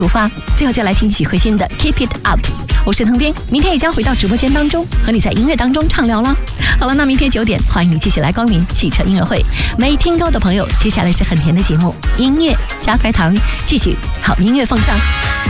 出发，最后就来听许慧欣的 Keep It Up。我是腾斌，明天也将回到直播间当中，和你在音乐当中畅聊了。好了，那明天9点，欢迎你继续来光临汽车音乐会。没听够的朋友，接下来是很甜的节目，音乐加开糖，继续好音乐奉上。